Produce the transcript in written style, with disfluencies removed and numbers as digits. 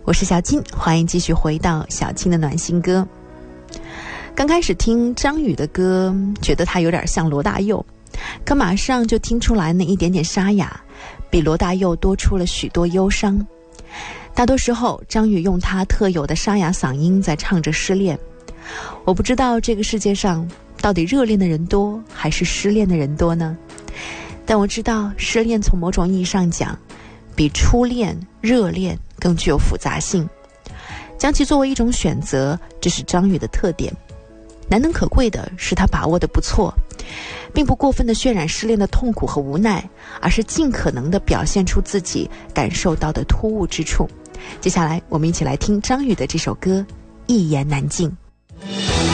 我是小青，欢迎继续回到小青的暖心歌。刚开始听张宇的歌，觉得他有点像罗大佑，可马上就听出来那一点点沙哑，比罗大佑多出了许多忧伤。大多时候，张宇用他特有的沙哑嗓音在唱着失恋。我不知道这个世界上到底热恋的人多还是失恋的人多呢？但我知道失恋从某种意义上讲，比初恋、热恋更具有复杂性。将其作为一种选择，这是张宇的特点。难能可贵的是他把握得不错，并不过分地渲染失恋的痛苦和无奈，而是尽可能地表现出自己感受到的突兀之处。接下来我们一起来听张宇的这首歌《一言难尽》。